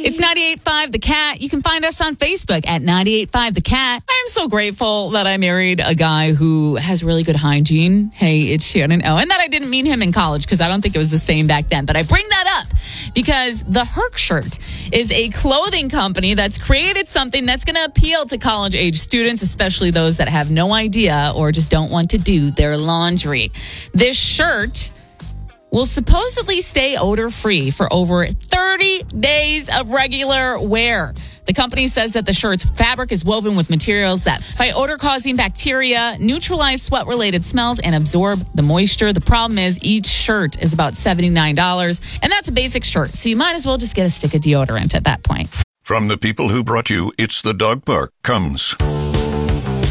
It's 98.5 The Cat. You can find us on Facebook at 98.5 The Cat. I am so grateful that I married a guy who has really good hygiene. Hey, it's Shannon O. And that I didn't meet him in college because I don't think it was the same back then. But I bring that up because the Herc Shirt is a clothing company that's created something that's going to appeal to college-age students, especially those that have no idea or just don't want to do their laundry. This shirt will supposedly stay odor-free for over 30 days of regular wear. The company says that the shirt's fabric is woven with materials that fight odor-causing bacteria, neutralize sweat-related smells, and absorb the moisture. The problem is each shirt is about $79, and that's a basic shirt, so you might as well just get a stick of deodorant at that point. From the people who brought you It's the Dog Park comes